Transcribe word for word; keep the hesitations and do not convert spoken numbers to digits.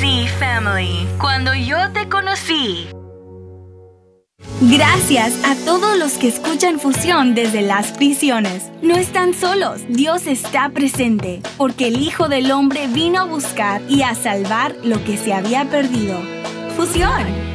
conocí, family. Cuando yo te conocí. Gracias a todos los que escuchan Fusión desde las prisiones. No están solos, Dios está presente, porque el Hijo del Hombre vino a buscar y a salvar lo que se había perdido. Fusión.